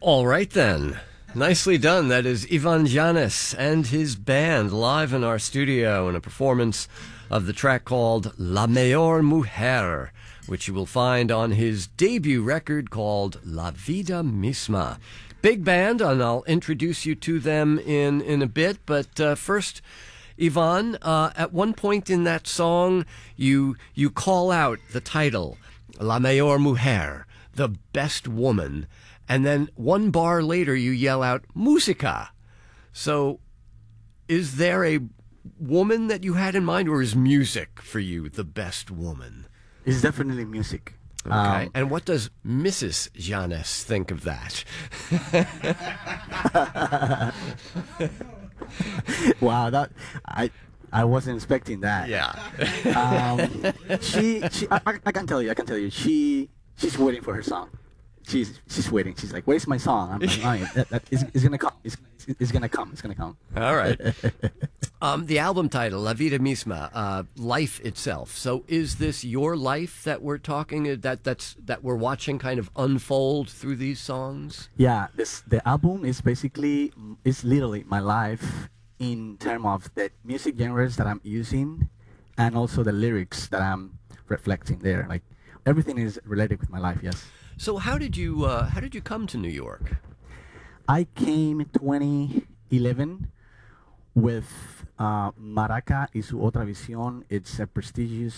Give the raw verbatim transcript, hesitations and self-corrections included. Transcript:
All right, then. Nicely done. That is Ivan Llanes and his band live in our studio in a performance of the track called La Mejor Mujer, which you will find on his debut record called La Vida Misma. Big band, and I'll introduce you to them in, in a bit, but uh, first, Ivan, uh, at one point in that song, you you call out the title, La Mejor Mujer, the best woman, and then one bar later you yell out, Música. So, is there a woman that you had in mind, or is music for you the best woman? It's definitely music. Okay. Um, and what does Missus Llanes think of that? Wow, that I I wasn't expecting that. Yeah. Um, she she I, I I can tell you I can tell you she she's waiting for her song. She's she's waiting. She's like, "Where's my song?" I'm like, oh, that, that, it's, it's gonna come. It's, it's gonna come. It's gonna come. All right. Um, the album title, La Vida Misma, uh, life itself. So, is this your life that we're talking that that's that we're watching kind of unfold through these songs? Yeah, this the album is basically it's literally my life in terms of the music genres that I'm using, and also the lyrics that I'm reflecting there. Like everything is related with my life. Yes. So, how did you uh, how did you come to New York? I came in twenty eleven with uh, Maraca y su otra visión. It's a prestigious